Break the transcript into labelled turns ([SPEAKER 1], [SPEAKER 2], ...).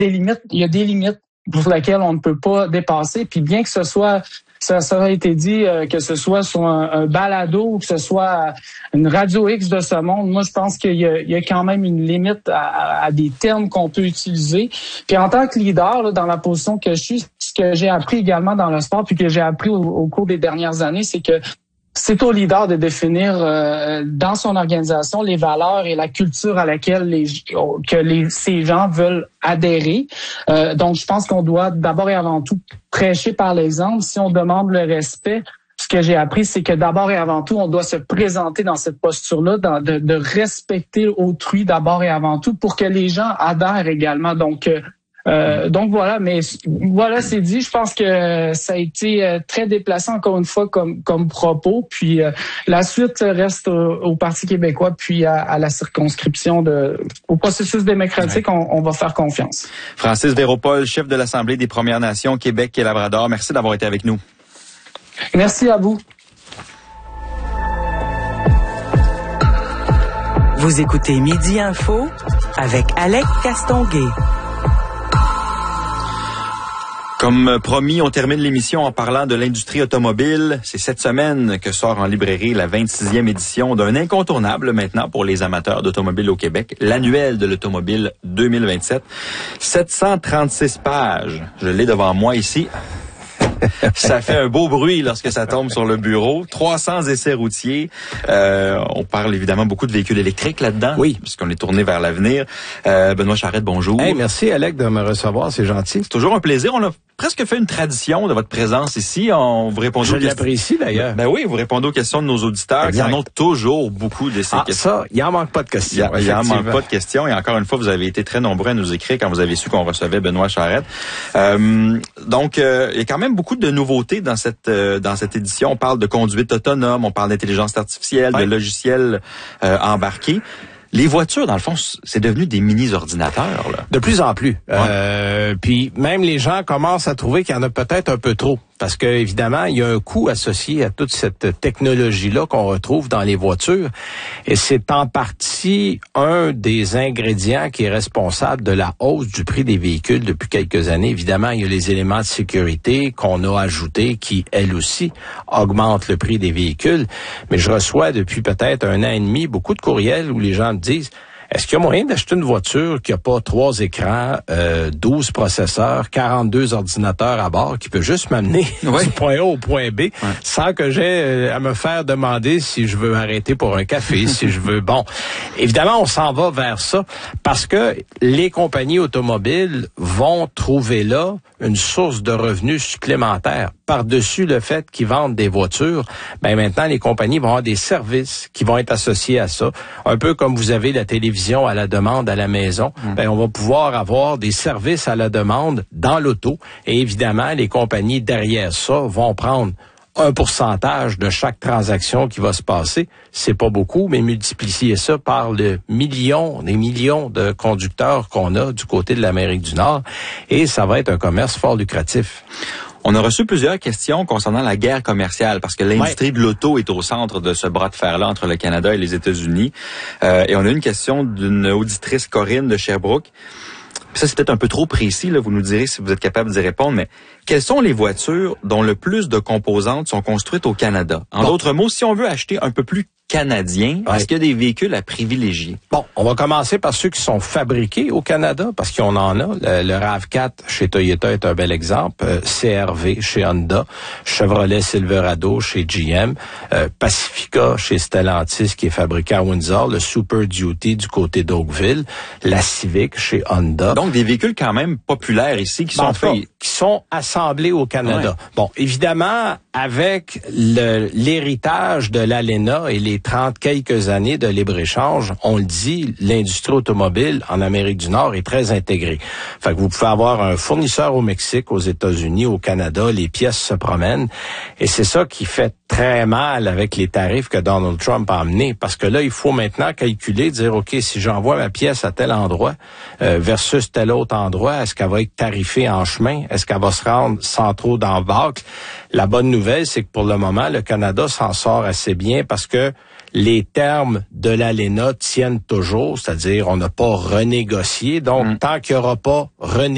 [SPEAKER 1] des limites pour lesquelles on ne peut pas dépasser. Puis bien que ça a été dit, que ce soit sur un balado ou que ce soit une Radio X de ce monde, moi je pense qu'il y a quand même une limite à des termes qu'on peut utiliser. Puis en tant que leader, là, dans la position que je suis, ce que j'ai appris également dans le sport, puis que j'ai appris au cours des dernières années, c'est que c'est au leader de définir dans son organisation les valeurs et la culture à laquelle ces gens veulent adhérer. Donc, je pense qu'on doit d'abord et avant tout prêcher par l'exemple. Si on demande le respect, ce que j'ai appris, c'est que d'abord et avant tout, on doit se présenter dans cette posture-là, de respecter autrui d'abord et avant tout pour que les gens adhèrent également. Donc voilà, mais voilà, c'est dit. Je pense que ça a été très déplacé encore une fois comme propos. Puis la suite reste au Parti québécois, puis à la circonscription au processus démocratique. Ouais. On va faire confiance.
[SPEAKER 2] Francis Véropol, chef de l'Assemblée des Premières Nations Québec et Labrador. Merci d'avoir été avec nous.
[SPEAKER 1] Merci à vous.
[SPEAKER 3] Vous écoutez Midi Info avec Alec Castonguay.
[SPEAKER 2] Comme promis, on termine l'émission en parlant de l'industrie automobile. C'est cette semaine que sort en librairie la 26e édition d'un incontournable maintenant pour les amateurs d'automobile au Québec, l'annuel de l'automobile 2027. 736 pages. Je l'ai devant moi ici. Ça fait un beau bruit lorsque ça tombe sur le bureau. 300 essais routiers. On parle évidemment beaucoup de véhicules électriques là-dedans.
[SPEAKER 4] Oui.
[SPEAKER 2] Puisqu'on est tourné vers l'avenir. Benoît Charette, bonjour.
[SPEAKER 4] Hey, merci Alec de me recevoir, c'est gentil.
[SPEAKER 2] C'est toujours un plaisir. On a presque fait une tradition de votre présence ici. On vous répond
[SPEAKER 4] Je l'apprécie d'ailleurs.
[SPEAKER 2] Ben oui, vous répondez aux questions de nos auditeurs qui en ont toujours beaucoup de ces questions.
[SPEAKER 4] Ça, il en manque pas de questions.
[SPEAKER 2] Il en manque pas de questions. Et encore une fois, vous avez été très nombreux à nous écrire quand vous avez su qu'on recevait Benoît Charette. Donc, il y a quand même beaucoup de nouveautés dans cette édition. On parle de conduite autonome, on parle d'intelligence artificielle, de logiciels embarqués. Les voitures, dans le fond, c'est devenu des mini-ordinateurs, là.
[SPEAKER 4] De plus en plus.
[SPEAKER 2] Ouais.
[SPEAKER 4] Puis même les gens commencent à trouver qu'il y en a peut-être un peu trop. Parce que évidemment, il y a un coût associé à toute cette technologie-là qu'on retrouve dans les voitures. Et c'est en partie un des ingrédients qui est responsable de la hausse du prix des véhicules depuis quelques années. Évidemment, il y a les éléments de sécurité qu'on a ajoutés qui, elles aussi, augmentent le prix des véhicules. Mais je reçois depuis peut-être 1 an et demi beaucoup de courriels où les gens me disent: est-ce qu'il y a moyen d'acheter une voiture qui a pas 3 écrans, 12 processeurs, 42 ordinateurs à bord, qui peut juste m'amener du point A au point B, sans que j'aie à me faire demander si je veux arrêter pour un café, si je veux... Bon, évidemment, on s'en va vers ça parce que les compagnies automobiles vont trouver là une source de revenus supplémentaires. Par-dessus le fait qu'ils vendent des voitures, ben maintenant, les compagnies vont avoir des services qui vont être associés à ça. Un peu comme vous avez la télévision à la demande à la maison, ben on va pouvoir avoir des services à la demande dans l'auto. Et évidemment, les compagnies derrière ça vont prendre un pourcentage de chaque transaction qui va se passer. C'est pas beaucoup, mais multiplier ça par des millions de conducteurs qu'on a du côté de l'Amérique du Nord. Et ça va être un commerce fort lucratif.
[SPEAKER 2] On a reçu plusieurs questions concernant la guerre commerciale, parce que l'industrie de l'auto est au centre de ce bras de fer-là entre le Canada et les États-Unis. Et on a une question d'une auditrice, Corinne de Sherbrooke. Puis ça, c'est peut-être un peu trop précis, là, vous nous direz si vous êtes capable d'y répondre, mais quelles sont les voitures dont le plus de composantes sont construites au Canada? En d'autres mots, si on veut acheter un peu plus canadien, est-ce qu'il y a des véhicules à privilégier?
[SPEAKER 4] Bon, on va commencer par ceux qui sont fabriqués au Canada, parce qu'on en a. Le RAV4 chez Toyota est un bel exemple. CR-V chez Honda. Chevrolet Silverado chez GM. Pacifica chez Stellantis, qui est fabriqué à Windsor. Le Super Duty du côté d'Oakville. La Civic chez Honda.
[SPEAKER 2] Donc, des véhicules quand même populaires ici qui sont faits...
[SPEAKER 4] qui sont assemblés au Canada. Ouais. Bon, évidemment, avec l'héritage de l'ALENA et les 30 quelques années de libre-échange, on le dit, l'industrie automobile en Amérique du Nord est très intégrée. Fait que vous pouvez avoir un fournisseur au Mexique, aux États-Unis, au Canada, les pièces se promènent. Et c'est ça qui fait très mal avec les tarifs que Donald Trump a amenés. Parce que là, il faut maintenant calculer, dire, OK, si j'envoie ma pièce à tel endroit versus tel autre endroit, est-ce qu'elle va être tarifée en chemin? Est-ce qu'elle va se rendre sans trop d'embâcles? La bonne nouvelle, c'est que pour le moment, le Canada s'en sort assez bien parce que les termes de l'ALENA tiennent toujours, c'est-à-dire on n'a pas renégocié. Donc, tant qu'il n'y aura pas renégocié,